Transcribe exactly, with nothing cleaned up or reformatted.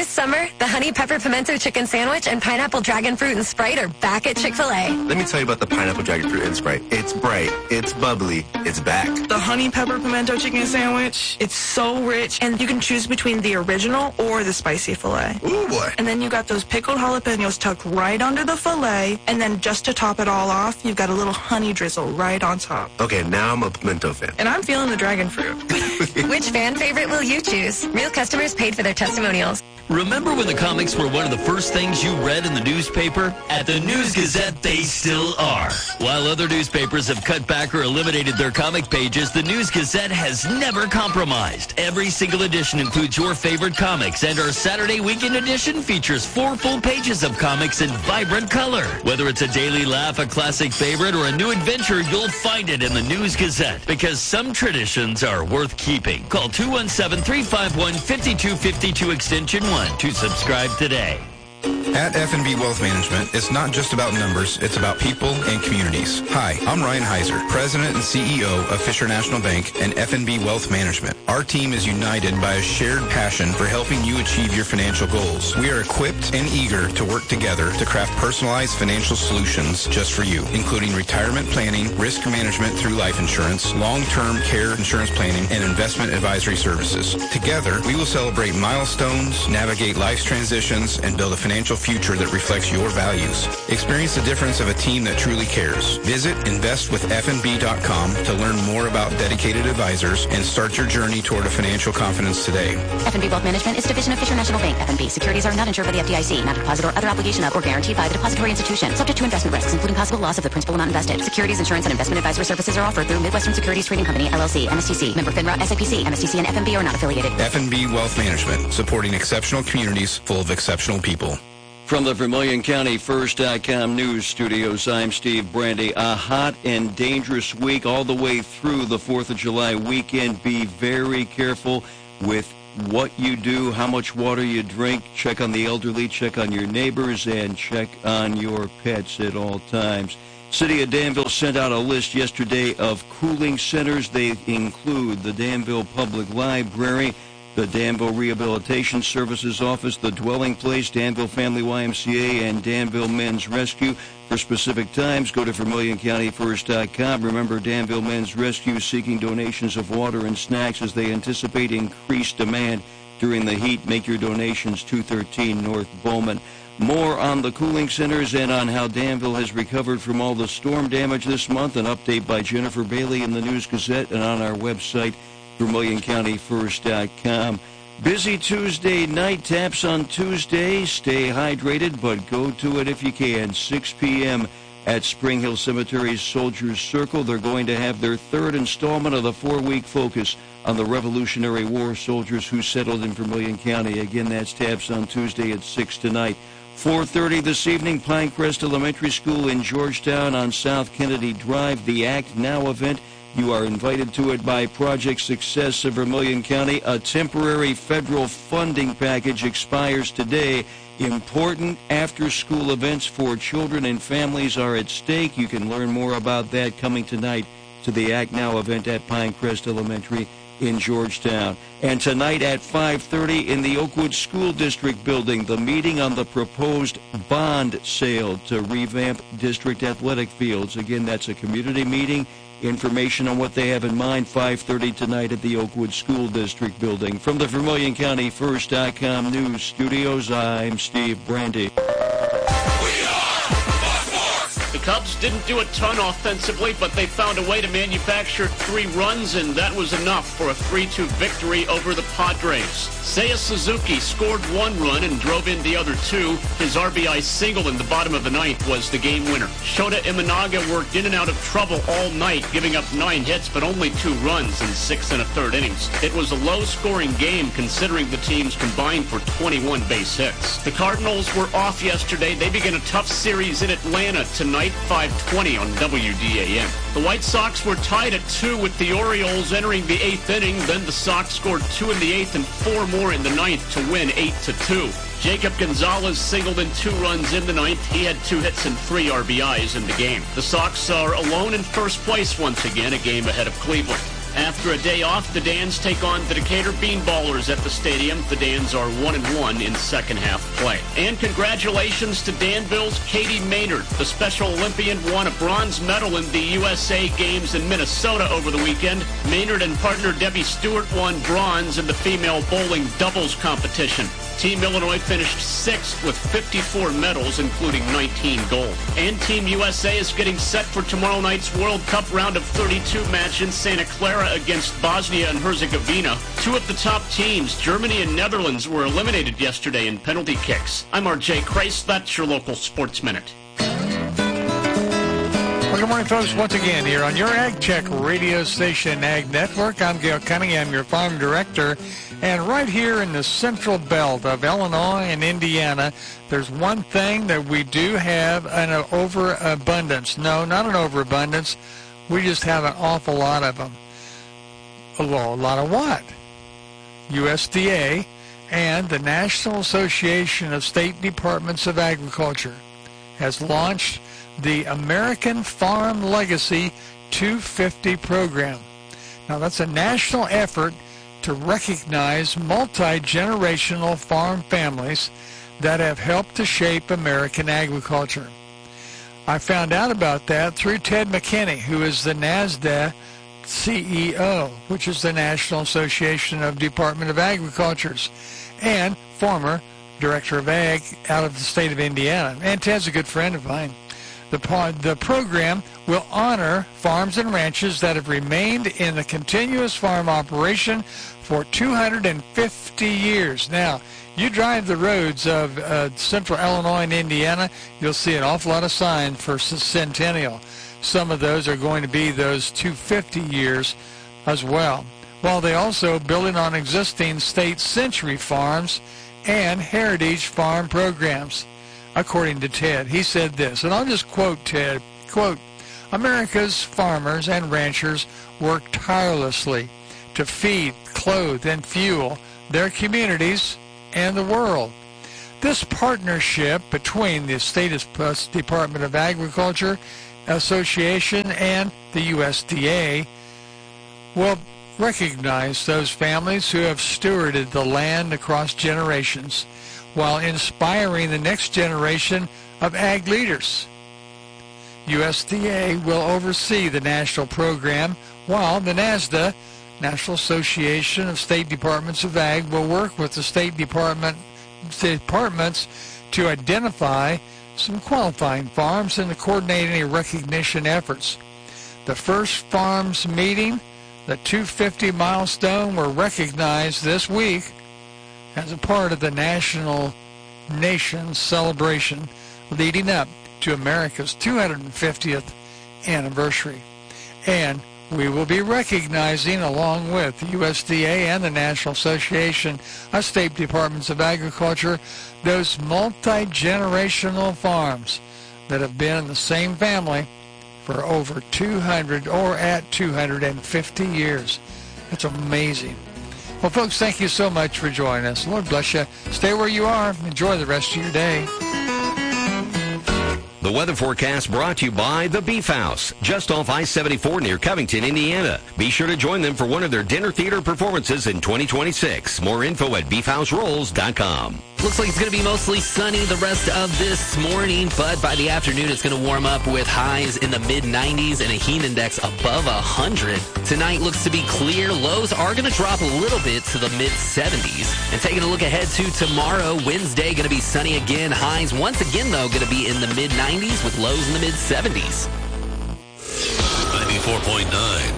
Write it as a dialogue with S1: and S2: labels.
S1: This summer, the Honey Pepper Pimento Chicken Sandwich and Pineapple Dragon Fruit and Sprite are back at Chick-fil-A.
S2: Let me tell you about the Pineapple Dragon Fruit and Sprite. It's bright, it's bubbly, it's back.
S3: The Honey Pepper Pimento Chicken Sandwich, it's so rich, and you can choose between the original or the spicy filet.
S2: Ooh, boy.
S3: And then you got those pickled jalapenos tucked right under the filet, and then just to top it all off, you've got a little honey drizzle right on top.
S2: Okay, now I'm a pimento fan.
S3: And I'm feeling the dragon fruit.
S1: Which fan favorite will you choose? Real customers paid for their testimonials.
S4: Remember when the comics were one of the first things you read in the newspaper? At the News Gazette, they still are. While other newspapers have cut back or eliminated their comic pages, the News Gazette has never compromised. Every single edition includes your favorite comics, and our Saturday weekend edition features four full pages of comics in vibrant color. Whether it's a daily laugh, a classic favorite, or a new adventure, you'll find it in the News Gazette, because some traditions are worth keeping. Call two one seven, three five one, five two five two extension one to subscribe today.
S5: At F and B Wealth Management, it's not just about numbers, it's about people and communities. Hi, I'm Ryan Heiser, President and C E O of Fisher National Bank and F and B Wealth Management. Our team is united by a shared passion for helping you achieve your financial goals. We are equipped and eager to work together to craft personalized financial solutions just for you, including retirement planning, risk management through life insurance, long-term care insurance planning, and investment advisory services. Together, we will celebrate milestones, navigate life's transitions, and build a financial future that reflects your values. Experience the difference of a team that truly cares. Visit invest with f n b dot com to learn more about dedicated advisors and start your journey toward a financial confidence today.
S6: F and B Wealth Management is a division of Fisher National Bank. F and B securities are not insured by the F D I C, not a deposit or other obligation of or guaranteed by the depository institution. Subject to investment risks, including possible loss of the principal not invested. Securities, insurance, and investment advisory services are offered through Midwestern Securities Trading Company, L L C, M S T C, member FINRA, S I P C. M S T C and F and B are not affiliated.
S5: F and B Wealth Management, supporting exceptional communities full of exceptional people.
S4: From the Vermilion County First dot com news studios, I'm Steve Brandy. A hot and dangerous week all the way through the fourth of July weekend. Be very careful with what you do, how much water you drink. Check on the elderly, check on your neighbors, and check on your pets at all times. City of Danville sent out a list yesterday of cooling centers. They include the Danville Public Library, the Danville Rehabilitation Services Office, the Dwelling Place, Danville Family Y M C A, and Danville Men's Rescue. For specific times, go to Vermilion County First dot com. Remember, Danville Men's Rescue is seeking donations of water and snacks as they anticipate increased demand during the heat. Make your donations two thirteen North Bowman. More on the cooling centers and on how Danville has recovered from all the storm damage this month. An update by Jennifer Bailey in the News Gazette and on our website, Vermilion County First dot com. Busy Tuesday night, taps on Tuesday. Stay hydrated, but go to it if you can. six p.m. at Spring Hill Cemetery's Soldiers Circle. They're going to have their third installment of the four-week focus on the Revolutionary War soldiers who settled in Vermilion County. Again, that's taps on Tuesday at six tonight. four thirty this evening, Pinecrest Elementary School in Georgetown on South Kennedy Drive. The Act Now event. You are invited to it by Project Success of Vermilion County. A temporary federal funding package expires today. Important after-school events for children and families are at stake. You can learn more about that coming tonight to the Act Now event at Pinecrest Elementary in Georgetown. And tonight at five thirty in the Oakwood School District building, the meeting on the proposed bond sale to revamp district athletic fields. Again, that's a community meeting. Information on what they have in mind, five thirty tonight at the Oakwood School District building. From the Vermilion County First dot com news studios, I'm Steve Brandy.
S7: The Cubs didn't do a ton offensively, but they found a way to manufacture three runs, and that was enough for a three two victory over the Padres. Seiya Suzuki scored one run and drove in the other two. His R B I single in the bottom of the ninth was the game winner. Shota Imanaga worked in and out of trouble all night, giving up nine hits but only two runs in six and a third innings. It was a low-scoring game considering the teams combined for twenty-one base hits. The Cardinals were off yesterday. They begin a tough series in Atlanta tonight, five twenty on W D A M. The White Sox were tied at two with the Orioles entering the eighth inning. Then the Sox scored two in the eighth and four more in the ninth to win eight to two. Jacob Gonzalez singled in two runs in the ninth. He had two hits and three R B Is in the game. The Sox are alone in first place once again, a game ahead of Cleveland. After a day off, the Dans take on the Decatur Beanballers at the stadium. The Dans are one and one in second half play. And congratulations to Danville's Katie Maynard. The Special Olympian won a bronze medal in the U S A Games in Minnesota over the weekend. Maynard and partner Debbie Stewart won bronze in the female bowling doubles competition. Team Illinois finished sixth with fifty-four medals, including nineteen gold. And Team U S A is getting set for tomorrow night's World Cup round of thirty-two match in Santa Clara against Bosnia and Herzegovina. Two of the top teams, Germany and Netherlands, were eliminated yesterday in penalty kicks. I'm R J Kreis. That's your local Sports Minute.
S8: Well, good morning, folks. Once again, here on your Ag Check radio station, Ag Network. I'm Gail Cunningham, your farm director. And right here in the central belt of Illinois and Indiana, there's one thing that we do have an overabundance. No, not an overabundance. We just have an awful lot of them. A lot of what? U S D A and the National Association of State Departments of Agriculture has launched the American Farm Legacy two fifty program. Now, that's a national effort to recognize multi-generational farm families that have helped to shape American agriculture. I found out about that through Ted McKinney, who is the NASDA C E O, which is the National Association of Department of Agriculture's, and former Director of Ag out of the state of Indiana. And Ted's a good friend of mine. The, the program will honor farms and ranches that have remained in the continuous farm operation for two hundred fifty years. Now, you drive the roads of uh, central Illinois and Indiana, you'll see an awful lot of signs for Centennial. Some of those are going to be those two hundred fifty years as well, while they also building on existing state century farms and heritage farm programs. According to Ted, he said this, and I'll just quote Ted, quote, "America's farmers and ranchers work tirelessly to feed, clothe, and fuel their communities and the world. This partnership between the State Department of Agriculture Association and the U S D A will recognize those families who have stewarded the land across generations while inspiring the next generation of ag leaders. U S D A will oversee the national program, while the NASDA, National Association of State Departments of Ag, will work with the State Department departments to identify some qualifying farms and to coordinate any recognition efforts. The first farms meeting, the two hundred fifty milestone, were recognized this week as a part of the national nation's celebration leading up to America's two hundred fiftieth anniversary. And we will be recognizing, along with the U S D A and the National Association of State Departments of Agriculture, those multi-generational farms that have been in the same family for over two hundred or at two hundred fifty years. It's amazing. Well, folks, thank you so much for joining us. Lord bless you. Stay where you are. Enjoy the rest of your day.
S9: The weather forecast brought to you by The Beef House, just off I seventy-four near Covington, Indiana. Be sure to join them for one of their dinner theater performances in twenty twenty-six. More info at beef house rolls dot com.
S10: Looks like it's going to be mostly sunny the rest of this morning, but by the afternoon it's going to warm up with highs in the mid nineties and a heat index above one hundred. Tonight looks to be clear. Lows are going to drop a little bit to the mid seventies. And taking a look ahead to tomorrow, Wednesday, going to be sunny again. Highs once again, though, going to be in the mid nineties with lows in the mid seventies.
S11: ninety-four point nine